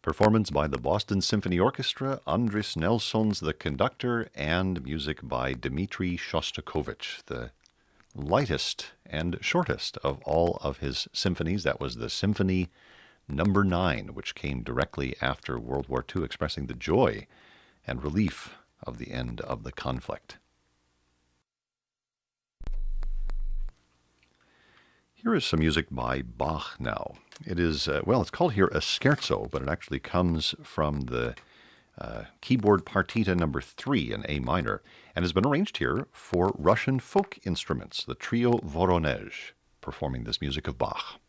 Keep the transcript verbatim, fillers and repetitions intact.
Performance by the Boston Symphony Orchestra, Andris Nelsons the conductor, and music by Dmitri Shostakovich, the lightest and shortest of all of his symphonies. That was the Symphony Number Nine, which came directly after World War Two, expressing the joy and relief of the end of the conflict. Here is some music by Bach now. It is, uh, well, it's called here a scherzo, but it actually comes from the uh, keyboard partita number three in A minor, and has been arranged here for Russian folk instruments, the trio Voronezh, performing this music of Bach.